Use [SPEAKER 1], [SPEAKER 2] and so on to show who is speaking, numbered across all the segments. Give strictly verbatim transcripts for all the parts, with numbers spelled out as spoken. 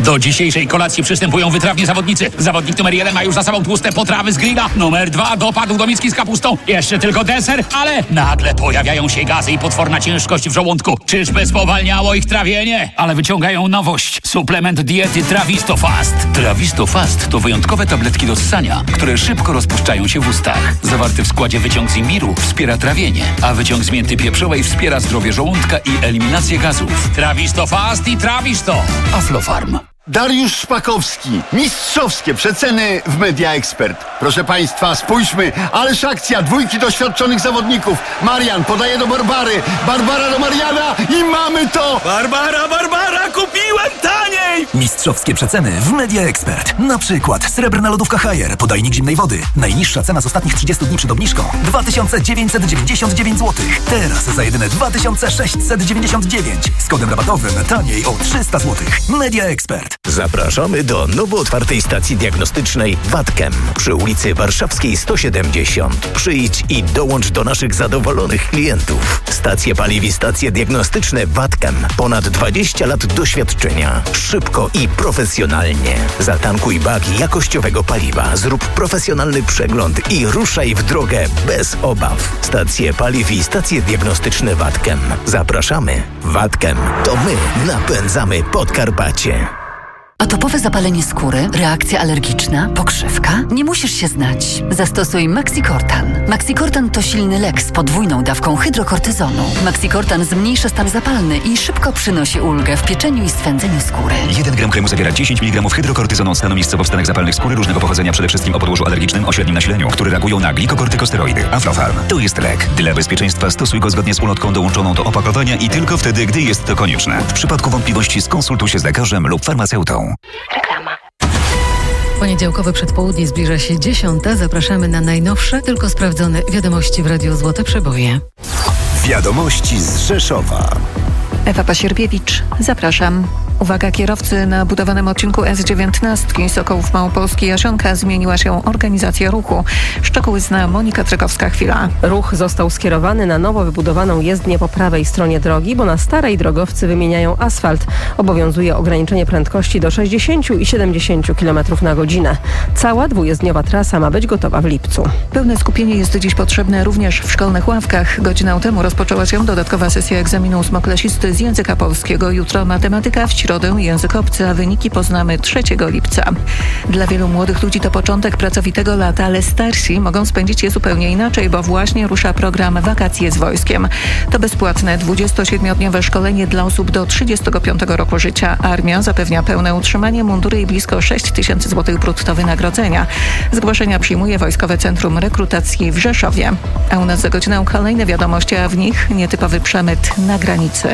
[SPEAKER 1] Do dzisiejszej kolacji przystępują wytrawni zawodnicy. Zawodnik numer jeden ma już za sobą tłuste potrawy z grilla. Numer dwa dopadł do miski z kapustą. Jeszcze tylko deser, ale nagle pojawiają się gazy i potworna ciężkość w żołądku. Czyżby spowalniało ich trawienie? Ale wyciągają nowość. Suplement diety Trawisto Fast. Trawisto Fast to wyjątkowe tabletki do ssania, które szybko rozpuszczają się w ustach. Zawarty w składzie wyciąg z imbiru wspiera trawienie, a wyciąg z mięty pieprzowej wspiera zdrowie żołądka i eliminację gazów. Trawisto Fast i Trawisto. Aflofarm.
[SPEAKER 2] Dariusz Szpakowski. Mistrzowskie przeceny w Media Expert. Proszę Państwa, spójrzmy. Ależ akcja dwójki doświadczonych zawodników. Marian podaje do Barbary. Barbara do Mariana i mamy to!
[SPEAKER 3] Barbara, Barbara, kupiłem taniej!
[SPEAKER 4] Mistrzowskie przeceny w Media Expert. Na przykład srebrna lodówka Haier, podajnik zimnej wody. Najniższa cena z ostatnich trzydziestu dni przed obniżką dwa tysiące dziewięćset dziewięćdziesiąt dziewięć złotych. Teraz za jedyne dwa tysiące sześćset dziewięćdziesiąt dziewięć. Z kodem rabatowym taniej o trzysta złotych. Media Expert.
[SPEAKER 5] Zapraszamy do nowo otwartej stacji diagnostycznej Watkem przy ulicy Warszawskiej sto siedemdziesiąt. Przyjdź i dołącz do naszych zadowolonych klientów. Stacje paliw i stacje diagnostyczne Watkem. Ponad dwadzieścia lat doświadczenia. Szybko i profesjonalnie. Zatankuj bak jakościowego paliwa, zrób profesjonalny przegląd i ruszaj w drogę bez obaw. Stacje paliw i stacje diagnostyczne Watkem. Zapraszamy. Watkem to my napędzamy Podkarpacie.
[SPEAKER 6] Atopowe zapalenie skóry, reakcja alergiczna, pokrzywka? Nie musisz się znać. Zastosuj Maxicortan. Maxicortan to silny lek z podwójną dawką hydrokortyzonu. Maxicortan zmniejsza stan zapalny i szybko przynosi ulgę w pieczeniu i swędzeniu skóry.
[SPEAKER 7] jeden gram kremu zawiera dziesięć miligramów hydrokortyzonu stanu miejscowo w stanach zapalnych skóry różnego pochodzenia, przede wszystkim o podłożu alergicznym o średnim nasileniu, które reagują na glikokortykosteroidy. Aflofarm to jest lek. Dla bezpieczeństwa stosuj go zgodnie z ulotką dołączoną do opakowania i tylko wtedy, gdy jest to konieczne. W przypadku wątpliwości skonsultuj się z lekarzem lub farmaceutą.
[SPEAKER 8] Reklama. Poniedziałkowe przedpołudnie zbliża się dziesiąta. Zapraszamy na najnowsze, tylko sprawdzone wiadomości w Radiu Złote Przeboje.
[SPEAKER 9] Wiadomości z Rzeszowa.
[SPEAKER 10] Ewa Pasierbiewicz, zapraszam. Uwaga kierowcy, na budowanym odcinku S dziewiętnaście Sokołów Małopolski Jasionka zmieniła się organizacja ruchu. Szczegóły zna Monika Trykowska-Chwila.
[SPEAKER 11] Ruch został skierowany na nowo wybudowaną jezdnię po prawej stronie drogi, bo na starej drogowcy wymieniają asfalt. Obowiązuje ograniczenie prędkości do sześćdziesiąt i siedemdziesiąt kilometrów na godzinę. Cała dwujezdniowa trasa ma być gotowa w lipcu.
[SPEAKER 10] Pełne skupienie jest dziś potrzebne również w szkolnych ławkach. Godzinę temu rozpoczęła się dodatkowa sesja egzaminu ósmoklasisty z języka polskiego. Jutro matematyka, w środę język obcy, a wyniki poznamy trzeciego lipca. Dla wielu młodych ludzi to początek pracowitego lata, ale starsi mogą spędzić je zupełnie inaczej, bo właśnie rusza program Wakacje z wojskiem. To bezpłatne dwudziestosiedmiodniowe szkolenie dla osób do trzydziestego piątego roku życia. Armia zapewnia pełne utrzymanie, mundury i blisko sześć tysięcy złotych brutto wynagrodzenia. Zgłoszenia przyjmuje Wojskowe Centrum Rekrutacji w Rzeszowie. A u nas za godzinę kolejne wiadomości, a w nich nietypowy przemyt na granicy.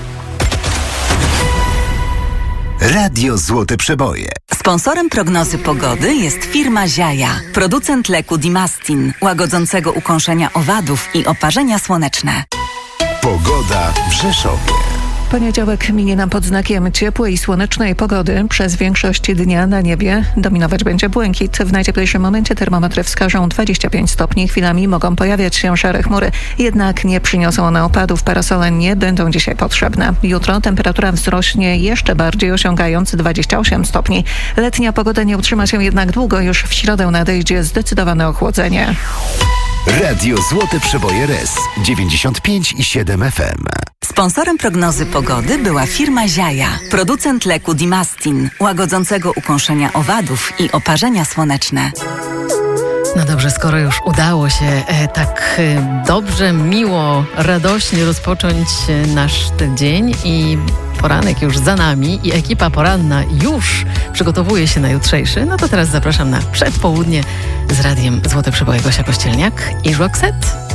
[SPEAKER 9] Radio Złote Przeboje.
[SPEAKER 6] Sponsorem prognozy pogody jest firma Ziaja, producent leku Dimastin, łagodzącego ukąszenia owadów i oparzenia słoneczne.
[SPEAKER 9] Pogoda w Rzeszowie.
[SPEAKER 10] Poniedziałek minie nam pod znakiem ciepłej i słonecznej pogody. Przez większość dnia na niebie dominować będzie błękit. W najcieplejszym momencie termometry wskażą dwadzieścia pięć stopni. Chwilami mogą pojawiać się szare chmury, jednak nie przyniosą one opadów. Parasole nie będą dzisiaj potrzebne. Jutro temperatura wzrośnie jeszcze bardziej, osiągając dwadzieścia osiem stopni. Letnia pogoda nie utrzyma się jednak długo. Już w środę nadejdzie zdecydowane ochłodzenie.
[SPEAKER 9] Radio Złote Przeboje R E S dziewięćdziesiąt pięć i siedem F M.
[SPEAKER 6] Sponsorem prognozy pogody była firma Ziaja, producent leku Dimastin, łagodzącego ukąszenia owadów i oparzenia słoneczne.
[SPEAKER 8] No dobrze, skoro już udało się e, tak e, dobrze, miło, radośnie rozpocząć e, nasz ten dzień i poranek już za nami i ekipa poranna już przygotowuje się na jutrzejszy, no to teraz zapraszam na przedpołudnie z Radiem Złote Przeboje. Gosia Kościelniak i Roxette.